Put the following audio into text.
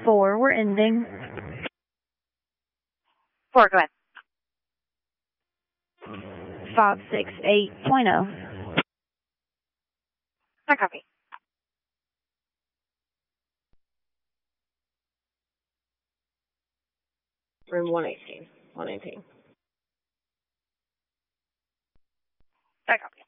4, we're ending. 4, go ahead. 568.0. I copy. Room 118. 118. I copy.